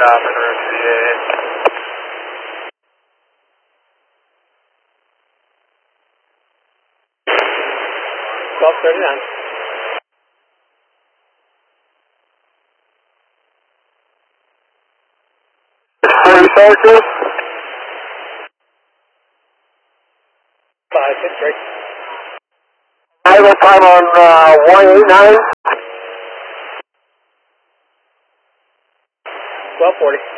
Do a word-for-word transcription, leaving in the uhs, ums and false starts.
stop and room thirty-eight. twelve thirty-nine. forty Sergeant. five six three. Arrival time on uh, one eight nine. twelve forty.